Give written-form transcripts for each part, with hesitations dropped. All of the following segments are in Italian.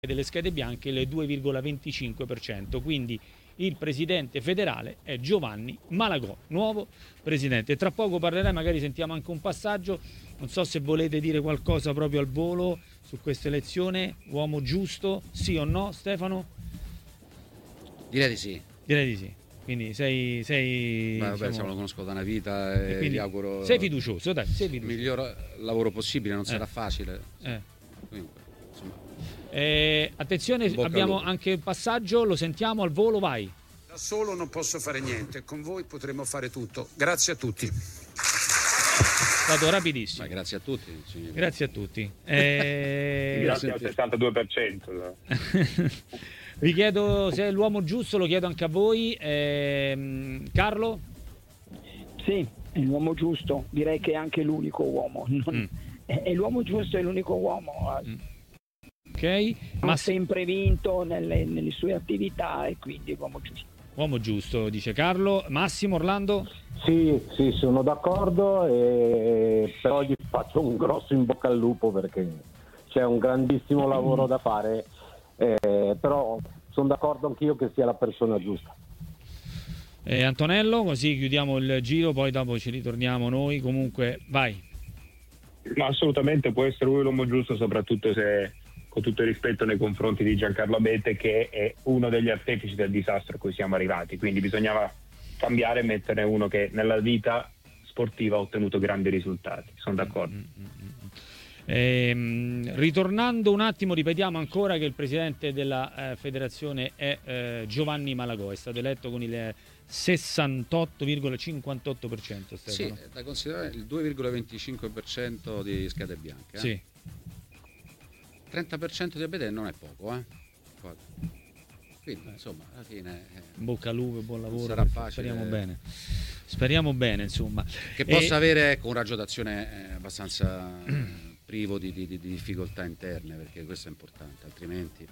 delle schede bianche il 2,25%, quindi il presidente federale è Giovanni Malagò, nuovo presidente. Tra poco parlerai, magari sentiamo anche un passaggio, non so se volete dire qualcosa proprio al volo su questa elezione, uomo giusto, sì o no Stefano? Direi di sì. Direi di sì. Quindi sei Vabbè, diciamo, lo conosco da una vita e gli auguro sei fiducioso, dai, sei il fiducioso. miglior lavoro possibile, non sarà facile. Quindi, attenzione, abbiamo anche il passaggio, lo sentiamo al volo, vai. Da solo non posso fare niente, con voi potremo fare tutto. Grazie a tutti. È stato rapidissimo. Ma grazie a tutti. Signori. Grazie a tutti. Grazie al 62%. Vi chiedo se è l'uomo giusto, lo chiedo anche a voi. Carlo? Sì, è l'uomo giusto, direi che è anche l'unico uomo. È l'uomo giusto, è l'unico uomo. Ok. Ha sempre vinto nelle sue attività e quindi l'uomo giusto. Uomo giusto, dice Carlo. Massimo, Orlando? Sì, sono d'accordo, però gli faccio un grosso in bocca al lupo perché c'è un grandissimo lavoro da fare, però sono d'accordo anch'io che sia la persona giusta. Antonello, così chiudiamo il giro, poi dopo ci ritorniamo noi. Comunque, vai. Ma assolutamente può essere lui l'uomo giusto, soprattutto se, con tutto il rispetto nei confronti di Giancarlo Abete, che è uno degli artefici del disastro a cui siamo arrivati. Quindi bisognava cambiare e metterne uno che nella vita sportiva ha ottenuto grandi risultati. Sono d'accordo. Ritornando un attimo, ripetiamo ancora che il presidente della federazione è Giovanni Malagò, è stato eletto con il 68,58%. Sì, è da considerare il 2,25% di schede bianche. Sì. 30% di Abete non è poco, Quindi, insomma, alla fine bocca al lupo, buon lavoro, sarà facile. Speriamo bene, insomma. Che possa avere un raggio d'azione abbastanza privo di difficoltà interne, perché questo è importante, altrimenti.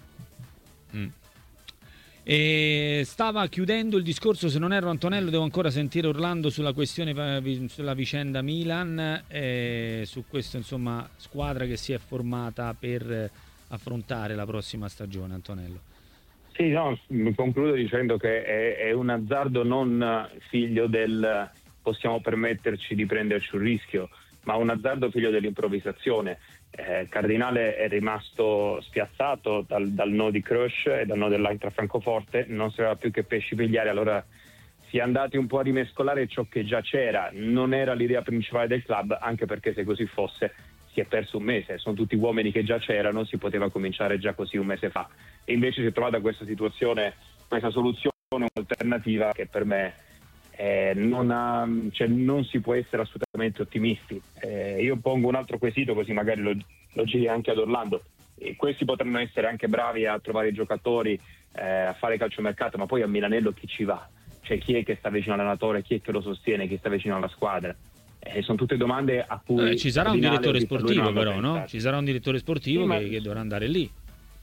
E stava chiudendo il discorso, se non erro Antonello, devo ancora sentire Orlando sulla questione, sulla vicenda Milan, su questa insomma squadra che si è formata per affrontare la prossima stagione. Antonello. Sì, no, concludo dicendo che è un azzardo non figlio del possiamo permetterci di prenderci un rischio, ma un azzardo figlio dell'improvvisazione. Cardinale è rimasto spiazzato dal no di Crush e dal no dell'Eintracht Francoforte, non sapeva più che pesci pigliare, allora si è andati un po' a rimescolare ciò che già c'era. Non era l'idea principale del club, anche perché se così fosse si è perso un mese, sono tutti uomini che già c'erano, si poteva cominciare già così un mese fa, e invece si è trovata questa situazione, questa soluzione alternativa che per me non si può essere assolutamente ottimisti. Io pongo un altro quesito, così magari lo giri anche ad Orlando. Questi potranno essere anche bravi a trovare i giocatori, a fare calciomercato, ma poi a Milanello chi ci va? Cioè chi è che sta vicino all'allenatore, chi è che lo sostiene, chi sta vicino alla squadra? Sono tutte domande a cui ci sarà un direttore sportivo, però, no? Ci sarà un direttore sportivo che dovrà andare lì.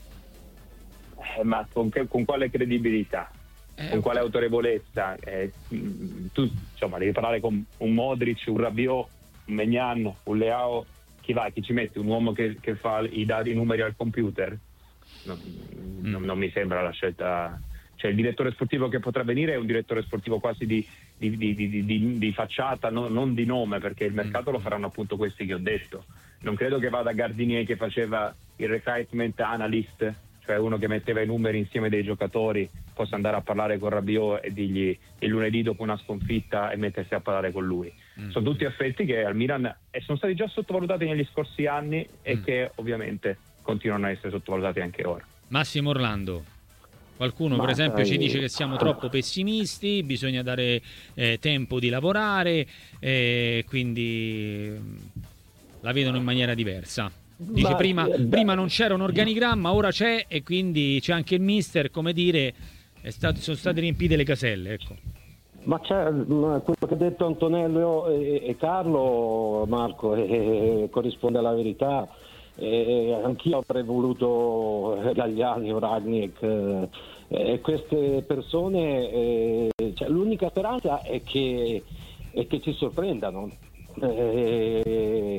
Ma con quale credibilità? Con quale autorevolezza? Tu insomma devi parlare con un Modric, un Rabiot, un Maignan, un Leao. Chi va? Chi ci mette? Un uomo che fa i numeri al computer? Non mi sembra la scelta. Cioè il direttore sportivo che potrà venire è un direttore sportivo quasi di facciata, non di nome, perché il mercato lo faranno appunto questi che ho detto. Non credo che vada Gardinier che faceva il recruitment analyst, cioè uno che metteva i numeri insieme dei giocatori, possa andare a parlare con Rabiot e dirgli il lunedì dopo una sconfitta e mettersi a parlare con lui. Sono tutti aspetti che al Milan sono stati già sottovalutati negli scorsi anni e che ovviamente continuano a essere sottovalutati anche ora. Massimo Orlando. Qualcuno per esempio ci dice che siamo troppo pessimisti, bisogna dare tempo di lavorare, quindi la vedono in maniera diversa. Dice prima non c'era un organigramma, ora c'è, e quindi c'è anche il mister, come dire, sono state riempite le caselle, ecco. Ma c'è quello che ha detto Antonello e Carlo, Marco, corrisponde alla verità. Anch'io avrei voluto Galliani o Rangnick, queste persone, cioè, l'unica speranza è che ci sorprendano.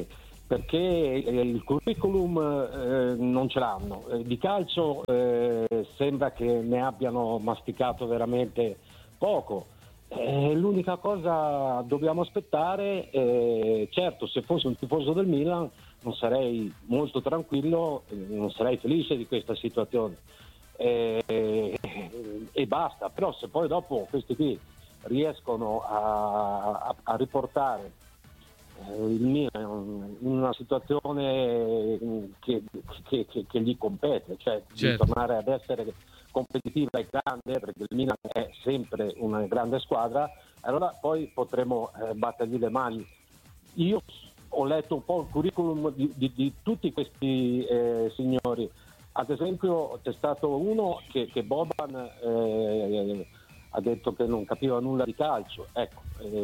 perché il curriculum non ce l'hanno. Di calcio sembra che ne abbiano masticato veramente poco. L'unica cosa dobbiamo aspettare, certo, se fossi un tifoso del Milan non sarei molto tranquillo, non sarei felice di questa situazione e basta. Però se poi dopo questi qui riescono a riportare il Milan in una situazione che gli compete, cioè di tornare ad essere competitiva e grande, perché il Milan è sempre una grande squadra, allora poi potremo battergli le mani. Io ho letto un po' il curriculum di tutti questi signori. Ad esempio c'è stato uno che Boban ha detto che non capiva nulla di calcio, ecco,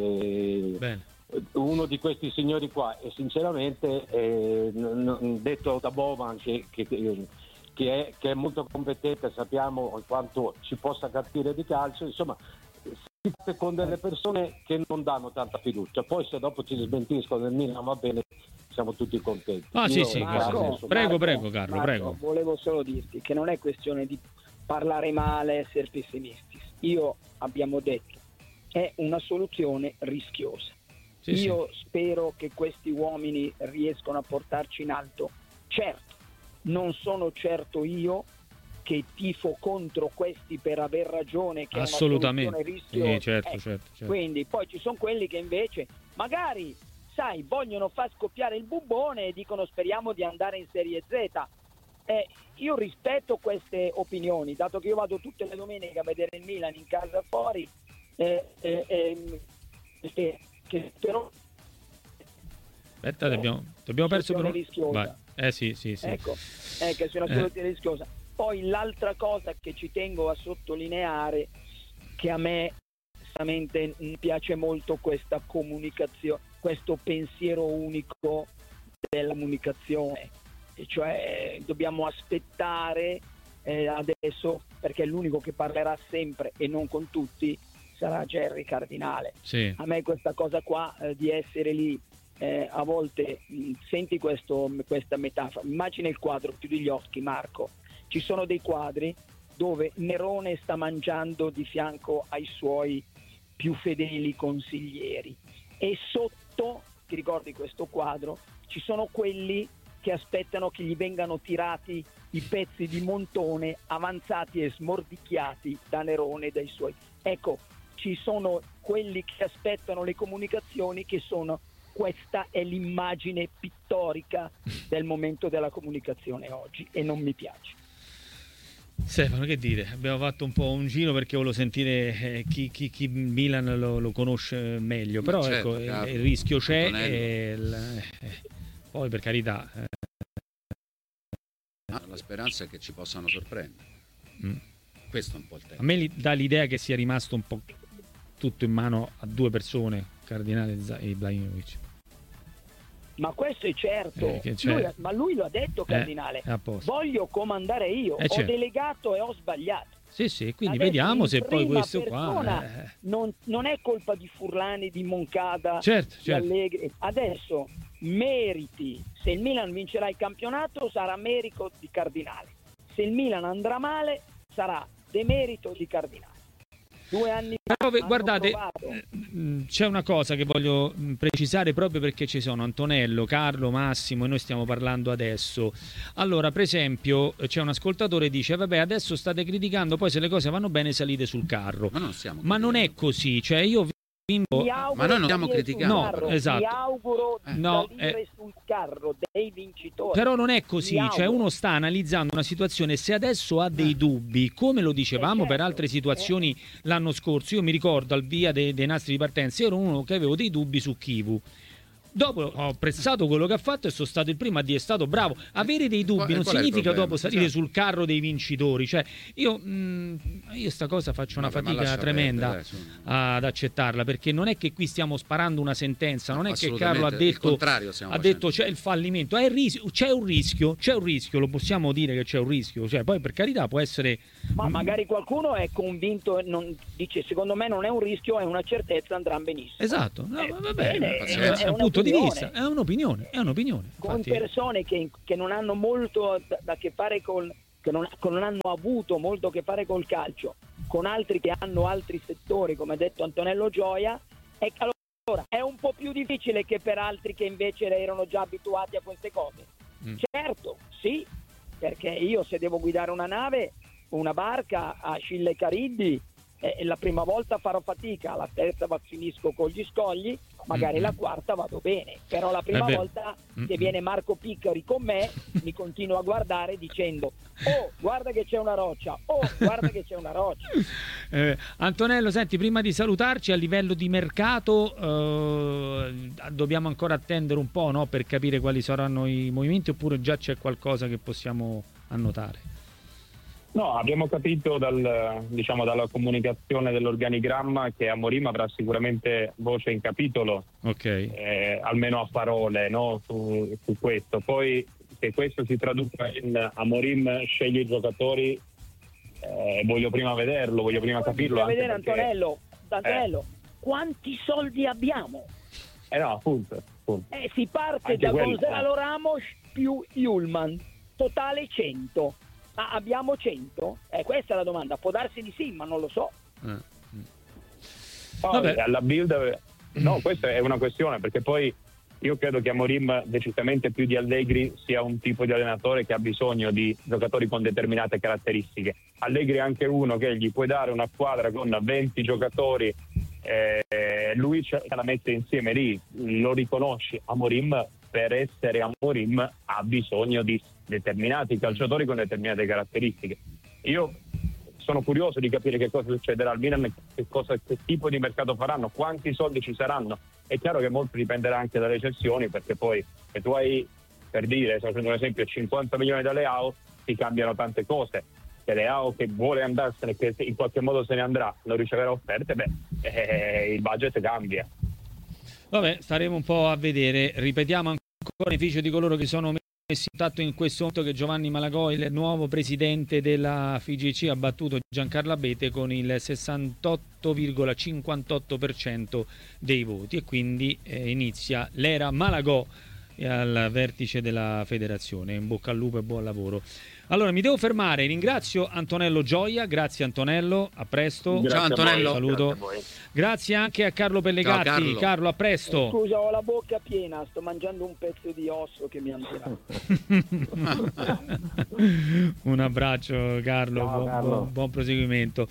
uno di questi signori qua, e sinceramente detto da Boban che è molto competente, sappiamo quanto ci possa capire di calcio, insomma si fa con delle persone che non danno tanta fiducia, poi se dopo ci smentiscono nel Milan va bene, siamo tutti contenti. Prego Carlo, prego. Volevo solo dirti che non è questione di parlare male, essere pessimisti. Abbiamo detto, è una soluzione rischiosa. Io spero che questi uomini riescano a portarci in alto. Certo, non sono certo io che tifo contro questi per aver ragione, che assolutamente è una soluzione rischiosa. Certo. Quindi poi ci sono quelli che invece magari, sai, vogliono far scoppiare il bubbone e dicono speriamo di andare in Serie Z. Io rispetto queste opinioni, dato che io vado tutte le domeniche a vedere il Milan in casa fuori, che però aspetta, abbiamo perso rischiosa. Sì. Ecco, che sia una soluzione rischiosa. Poi l'altra cosa che ci tengo a sottolineare, che a me onestamente mi piace molto questa comunicazione, questo pensiero unico della comunicazione, e cioè dobbiamo aspettare adesso, perché l'unico che parlerà sempre e non con tutti sarà Gerry Cardinale. A me questa cosa qua di essere lì a volte senti questa metafora, immagina il quadro, chiudi gli occhi Marco, ci sono dei quadri dove Nerone sta mangiando di fianco ai suoi più fedeli consiglieri e sotto, ti ricordi questo quadro, ci sono quelli che aspettano che gli vengano tirati i pezzi di montone avanzati e smordicchiati da Nerone e dai suoi. Ecco, ci sono quelli che aspettano le comunicazioni, che sono, questa è l'immagine pittorica del momento della comunicazione oggi e non mi piace. Stefano, che dire? Abbiamo fatto un po' un giro perché volevo sentire chi Milan lo conosce meglio, però certo, ecco, il rischio c'è poi per carità la speranza è che ci possano sorprendere. Questo è un po' il tema. A me dà l'idea che sia rimasto un po' tutto in mano a due persone, Cardinale e Ibrahimovic. Ma questo è certo, lui lo ha detto Cardinale, voglio comandare io, ho delegato e ho sbagliato. Sì, quindi adesso vediamo se poi questo qua non è colpa di Furlani, di Moncada, certo. di Allegri. Adesso meriti, se il Milan vincerà il campionato sarà merito di Cardinale, se il Milan andrà male sarà demerito di Cardinale. 2 anni fa guardate, c'è una cosa che voglio precisare, proprio perché ci sono Antonello, Carlo, Massimo e noi stiamo parlando adesso. Allora, per esempio, c'è un ascoltatore che dice vabbè, adesso state criticando, poi se le cose vanno bene salite sul carro. Ma non è così, cioè io ma noi non stiamo criticando. No, esatto. Mi auguro di salire sul carro dei vincitori. Però non è così, cioè uno sta analizzando una situazione, se adesso ha dei dubbi, come lo dicevamo per altre situazioni l'anno scorso. Io mi ricordo al via dei nastri di partenza, ero uno che avevo dei dubbi su Chivu. Dopo ho apprezzato quello che ha fatto e sono stato il primo a dire è stato bravo. Avere dei dubbi non significa dopo salire sul carro dei vincitori. Cioè, io sta cosa faccio una fatica tremenda ad accettarla, perché non è che qui stiamo sparando una sentenza, non è che Carlo ha detto c'è il fallimento, c'è un rischio, lo possiamo dire che c'è un rischio, cioè, poi per carità può essere. Ma magari qualcuno è convinto e dice secondo me non è un rischio, è una certezza, andrà benissimo. Esatto, va bene, è un punto di vista, è un'opinione. Con Infatti, persone che non hanno molto da che fare che non hanno avuto molto a che fare col calcio, con altri che hanno altri settori, come ha detto Antonello Gioia, e allora è un po' più difficile che per altri che invece erano già abituati a queste cose. Certo, sì, perché io se devo guidare una nave, una barca a Scilla Cariddi, la prima volta farò fatica, la terza finisco con gli scogli, magari la quarta vado bene, però la prima volta che viene Marco Piccari con me mi continuo a guardare dicendo oh guarda che c'è una roccia, Antonello, senti, prima di salutarci, a livello di mercato dobbiamo ancora attendere un po', no, per capire quali saranno i movimenti, oppure già c'è qualcosa che possiamo annotare? No, abbiamo capito dalla comunicazione dell'organigramma che Amorim avrà sicuramente voce in capitolo, almeno a parole, no, su questo. Poi se questo si traduca in Amorim sceglie i giocatori, voglio prima vederlo, voglio prima capirlo. Voglio vedere Antonello, quanti soldi abbiamo? No, appunto. Si parte Anche da quello, Gonzalo Ramos più Ullman, totale 100. Ma abbiamo 100? Questa è la domanda. Può darsi di sì, ma non lo so. Poi, alla build, no, questa è una questione, perché poi io credo che Amorim, decisamente più di Allegri, sia un tipo di allenatore che ha bisogno di giocatori con determinate caratteristiche. Allegri è anche uno che gli puoi dare una squadra con 20 giocatori, lui ce la mette insieme lì, lo riconosci. Amorim, per essere Amorim, ha bisogno di determinati calciatori con determinate caratteristiche. Io sono curioso di capire che cosa succederà al Milan, che tipo di mercato faranno, quanti soldi ci saranno. È chiaro che molto dipenderà anche dalle cessioni, perché poi se tu hai, per dire, sto facendo un esempio, 50 milioni da Leao, ti cambiano tante cose. Se Leao, che vuole andarsene, che in qualche modo se ne andrà, non riceverà offerte, il budget cambia. Vabbè, staremo un po' a vedere. Ripetiamo ancora a beneficio di coloro che sono messi in contatto in questo momento che Giovanni Malagò, il nuovo presidente della FIGC, ha battuto Giancarlo Abete con il 68,58% dei voti, e quindi inizia l'era Malagò al vertice della federazione. In bocca al lupo e buon lavoro. Allora mi devo fermare, ringrazio Antonello Gioia, grazie Antonello, a presto. Grazie. Ciao Antonello. Saluto. Grazie anche a Carlo Pellegatti. Ciao, Carlo, a presto. Scusa, ho la bocca piena, sto mangiando un pezzo di osso che mi hanno tirato. Un abbraccio Carlo, Ciao, Carlo. buon proseguimento.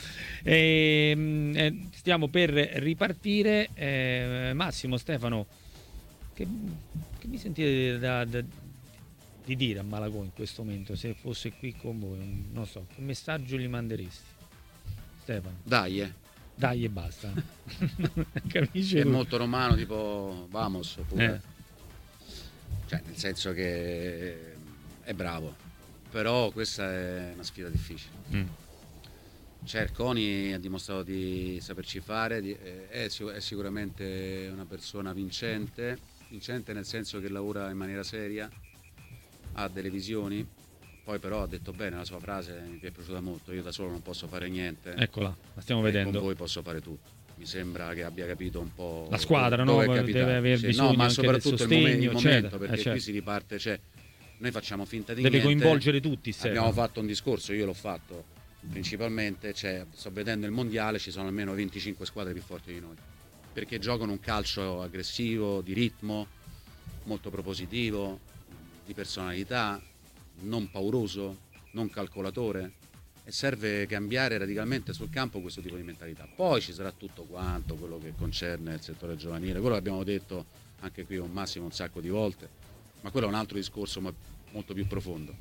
Stiamo per ripartire. Massimo, Stefano, che mi sentite di dire a Malagò in questo momento, se fosse qui con voi? Non so, che messaggio gli manderesti, Stefano? Dai e basta. Capisci? È molto romano, tipo vamos, oppure cioè, nel senso che è bravo, però questa è una sfida difficile. Cerconi ha dimostrato di saperci fare, è sicuramente una persona vincente nel senso che lavora in maniera seria, ha delle visioni, poi però ha detto bene, la sua frase mi è piaciuta molto: io da solo non posso fare niente, Eccola, la stiamo vedendo. con voi posso fare tutto. Mi sembra che abbia capito un po' La squadra, dove no? è capitato. Deve aver bisogno no, ma anche soprattutto del sostegno, il momento, eccetera. perché Certo. qui si riparte, cioè noi facciamo finta di Deve niente. coinvolgere tutti, Stefano. Abbiamo fatto un discorso, io l'ho fatto principalmente, cioè, sto vedendo il mondiale, ci sono almeno 25 squadre più forti di noi, perché giocano un calcio aggressivo, di ritmo, molto propositivo, di personalità, non pauroso, non calcolatore, e serve cambiare radicalmente sul campo questo tipo di mentalità. Poi ci sarà tutto quanto quello che concerne il settore giovanile, quello l'abbiamo detto anche qui con Massimo un sacco di volte, ma quello è un altro discorso molto più profondo.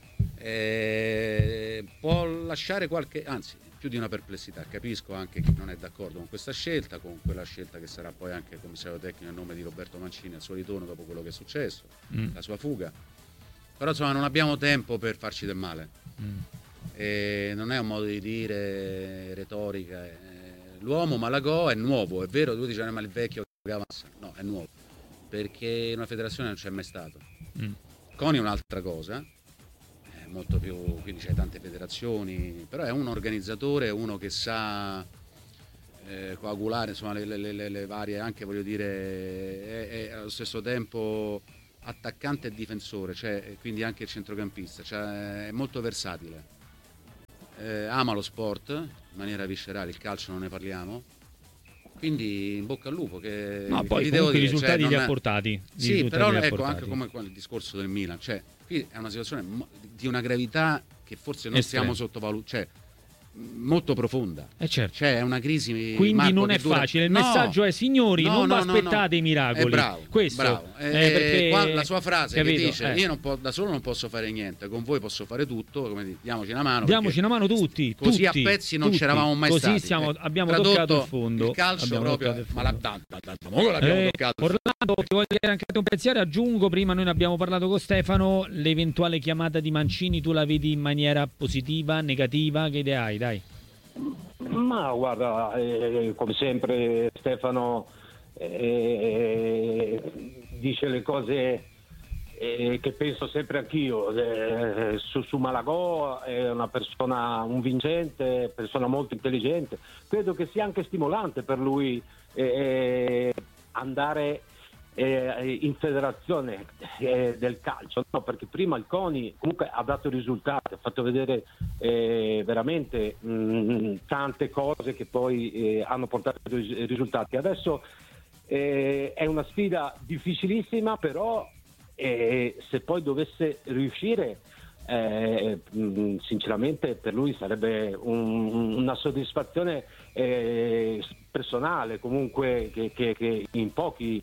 Può lasciare anzi più di una perplessità. Capisco anche chi non è d'accordo con questa scelta, con quella scelta che sarà poi anche il commissario tecnico a nome di Roberto Mancini al suo ritorno dopo quello che è successo, la sua fuga. Però insomma non abbiamo tempo per farci del male. E non è un modo di dire, retorica. L'uomo Malagò è nuovo, è vero, tu dici ma il vecchio no, è nuovo, perché in una federazione non c'è mai stato. Coni è un'altra cosa, è molto più, quindi c'è tante federazioni, però è un organizzatore, uno che sa coagulare, insomma le varie, anche voglio dire, è allo stesso tempo attaccante e difensore, cioè, quindi anche centrocampista, cioè, è molto versatile, ama lo sport in maniera viscerale, il calcio non ne parliamo, quindi in bocca al lupo. Che poi ti comunque i dire, risultati cioè, li ha portati. Sì, però ecco, anche come il discorso del Milan, cioè qui è una situazione di una gravità che forse non stiamo sottovalutando, cioè molto profonda, certo. Cioè è una crisi, quindi Marco, non è facile. Il messaggio è: signori, non aspettate i miracoli. Bravo, questo bravo. perché qua la sua frase, capito? Che dice io da solo non posso fare niente, con voi posso fare tutto, come diamoci una mano, tutti, così a pezzi non c'eravamo mai così stati. Abbiamo toccato il fondo. Il calcio proprio l'abbiamo toccato. Orlando, ti voglio dire anche un pensiero, aggiungo, prima noi ne abbiamo parlato con Stefano, l'eventuale chiamata di Mancini tu la vedi in maniera positiva, negativa, che idea hai, dai? Ma guarda, come sempre Stefano dice le cose che penso sempre anch'io. Su Malagò è una persona, un vincente, persona molto intelligente. Credo che sia anche stimolante per lui andare in federazione del calcio, no? Perché prima il CONI comunque ha dato risultati, ha fatto vedere veramente tante cose che poi hanno portato risultati. Adesso è una sfida difficilissima, però se poi dovesse riuscire, sinceramente per lui sarebbe una soddisfazione personale, comunque che in pochi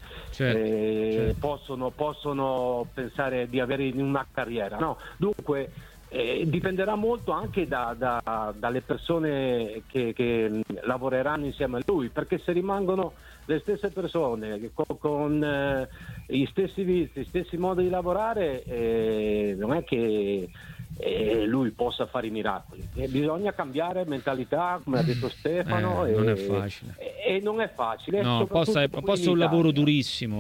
certo. Possono pensare di avere in una carriera, no? Dunque dipenderà molto anche dalle persone che lavoreranno insieme a lui, perché se rimangono le stesse persone con gli stessi vizi, gli stessi modi di lavorare, non è che lui possa fare i miracoli. Bisogna cambiare mentalità, come ha detto Stefano, non è facile. E non è facile. No, possa è un lavoro durissimo,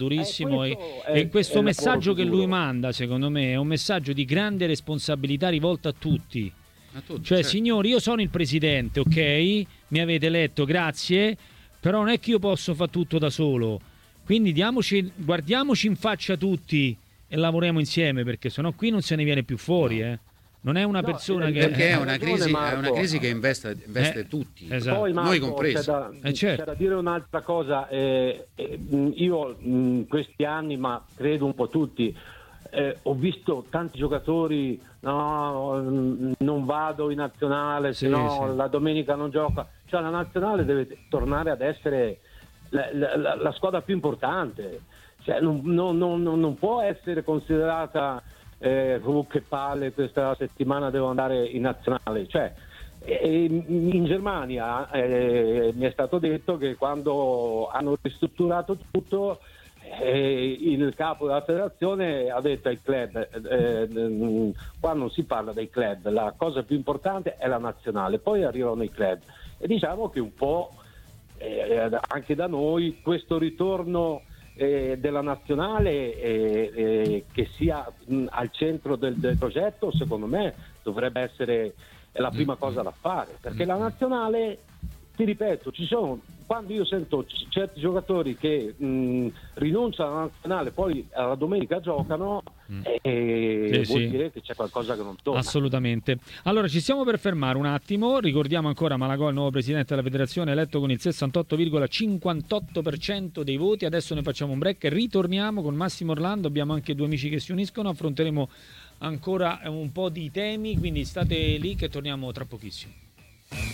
e questo messaggio che lui manda, secondo me, è un messaggio di grande responsabilità rivolto a tutti. Cioè, certo. Signori, io sono il presidente, ok? Mi avete eletto, grazie, però non è che io posso fare tutto da solo. Quindi guardiamoci in faccia tutti e lavoriamo insieme, perché sennò qui non se ne viene più fuori, Non è una persona che... Perché è una crisi che investe tutti, esatto. Poi, Marco, noi compresi. C'è da dire un'altra cosa, io in questi anni, ma credo un po' tutti, ho visto tanti giocatori, no, non vado in nazionale, se no la domenica non gioca. Cioè la nazionale deve tornare ad essere la squadra più importante. Cioè, non può essere considerata che palle, questa settimana devo andare in nazionale. Cioè, in Germania mi è stato detto che quando hanno ristrutturato tutto, il capo della federazione ha detto ai club, qua non si parla dei club, la cosa più importante è la nazionale, poi arrivano i club, e diciamo che un po' anche da noi questo ritorno della nazionale che sia al centro del progetto, secondo me dovrebbe essere la prima cosa da fare, perché la nazionale, ti ripeto, quando io sento certi giocatori che rinunciano alla nazionale, poi alla domenica giocano, vuol dire che c'è qualcosa che non torna. Assolutamente. Allora ci stiamo per fermare un attimo, ricordiamo ancora Malagò, il nuovo presidente della federazione, eletto con il 68,58% dei voti. Adesso ne facciamo un break e ritorniamo con Massimo Orlando, abbiamo anche due amici che si uniscono, affronteremo ancora un po' di temi, quindi state lì che torniamo tra pochissimo.